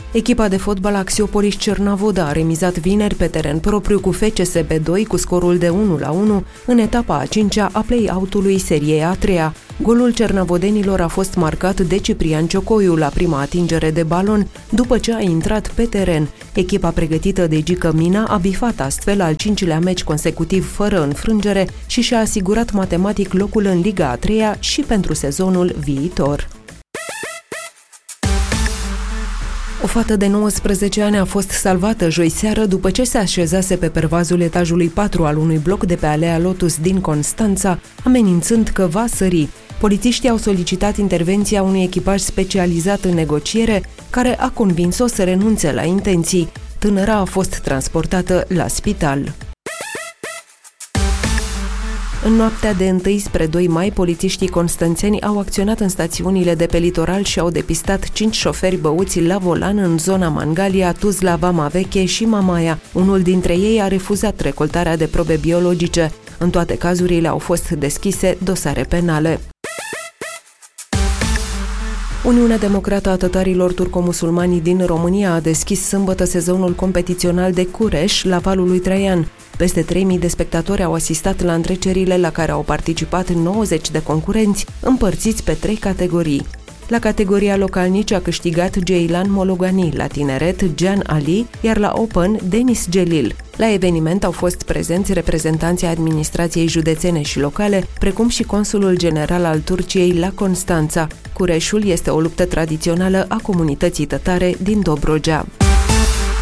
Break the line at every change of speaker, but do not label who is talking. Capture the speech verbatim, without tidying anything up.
Echipa de fotbal Axiopolis Cernavoda a remizat vineri pe teren propriu cu F C S B doi cu scorul de unu la unu în etapa a cincea a play-out-ului seriei a treia. Golul cernavodenilor a fost marcat de Ciprian Ciocoiu la prima atingere de balon după ce a intrat pe teren. Echipa pregătită de Gică Mina a bifat astfel al cincilea meci consecutiv fără înfrângere și și-a asigurat matematic locul în Liga a treia și pentru sezonul viitor. O fată de nouăsprezece ani a fost salvată joi seară după ce se așezase pe pervazul etajului patru al unui bloc de pe Alea Lotus din Constanța, amenințând că va sări. Polițiștii au solicitat intervenția unui echipaj specializat în negociere, care a convins-o să renunțe la intenții. Tânăra a fost transportată la spital. În noaptea de întâi spre doi mai, polițiștii constanțeni au acționat în stațiunile de pe litoral și au depistat cinci șoferi băuți la volan în zona Mangalia, Tuzla, Vama Veche și Mamaia. Unul dintre ei a refuzat recoltarea de probe biologice. În toate cazurile au fost deschise dosare penale. Uniunea Democrată a Tătarilor Turco-Musulmani din România a deschis sâmbătă sezonul competițional de Cureș la Valul lui Traian. Peste trei mii de spectatori au asistat la întrecerile la care au participat nouăzeci de concurenți, împărțiți pe trei categorii. La categoria localnici a câștigat Ceylan Mologani, la tineret Gian Ali, iar la Open Denis Gelil. La eveniment au fost prezenți reprezentanții administrației județene și locale, precum și consulul general al Turciei la Constanța. Cureșul este o luptă tradițională a comunității tătare din Dobrogea.